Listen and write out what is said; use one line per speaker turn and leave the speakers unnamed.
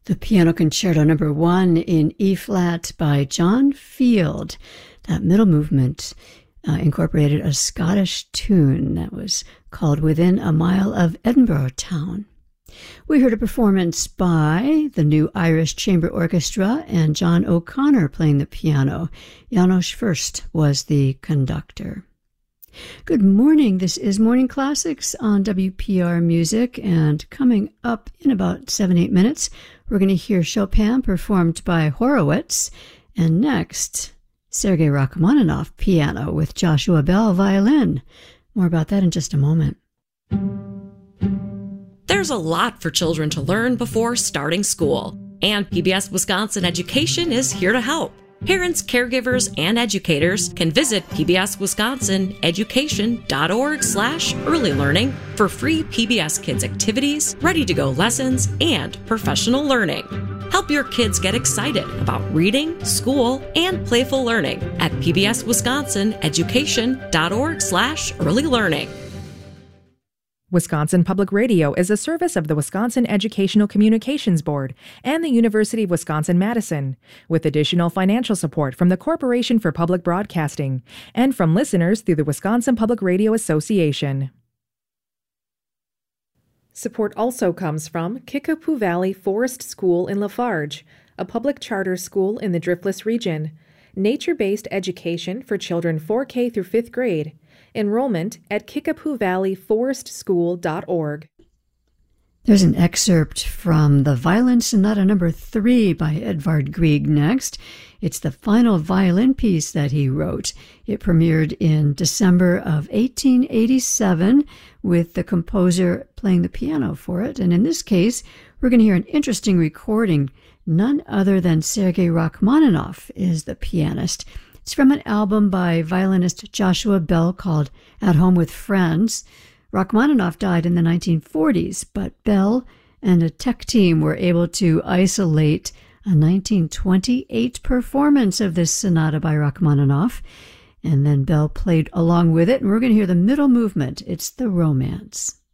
The Piano Concerto No. 1 in E-flat by John Field. That middle movement incorporated a Scottish tune that was called Within a Mile of Edinburgh Town. We heard a performance by the New Irish Chamber Orchestra and John O'Connor playing the piano. János Fürst was the conductor. Good morning. This is Morning Classics on WPR Music, and coming up in about 7-8 minutes, we're going to hear Chopin performed by Horowitz, and next, Sergei Rachmaninoff piano with Joshua Bell violin. More about that in just a moment.
There's a lot for children to learn before starting school, and PBS Wisconsin Education is here to help. Parents, caregivers, and educators can visit pbswisconsineducation.org/early learning for free PBS Kids activities, ready-to-go lessons, and professional learning. Help your kids get excited about reading, school, and playful learning at pbswisconsineducation.org/early learning.
Wisconsin Public Radio is a service of the Wisconsin Educational Communications Board and the University of Wisconsin-Madison, with additional financial support from the Corporation for Public Broadcasting and from listeners through the Wisconsin Public Radio Association. Support also comes from Kickapoo Valley Forest School in Lafarge, a public charter school in the Driftless region. Nature-based education for children 4K through 5th grade. Enrollment at kickapoovalleyforestschool.org.
There's an excerpt from the Violin Sonata No. 3 by Edvard Grieg next. It's the final violin piece that he wrote. It premiered in December of 1887 with the composer playing the piano for it. And in this case, we're going to hear an interesting recording. None other than Sergei Rachmaninoff is the pianist. It's from an album by violinist Joshua Bell called At Home with Friends. Rachmaninoff died in the 1940s, but Bell and a tech team were able to isolate a 1928 performance of this sonata by Rachmaninoff, and then Bell played along with it, and we're going to hear the middle movement. It's the Romance.